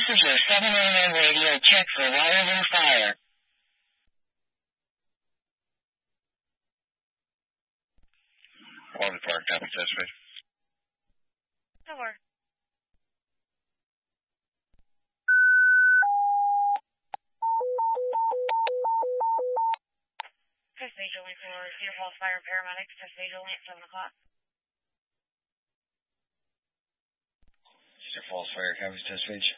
This is your 7 a.m. radio check for Wyoming fire. Wyoming Fire, copy, test switch. Over. Test stage only for Cedar Falls Fire and Paramedics. Test stage only at 7 o'clock. Cedar Falls Fire, copy, test switch.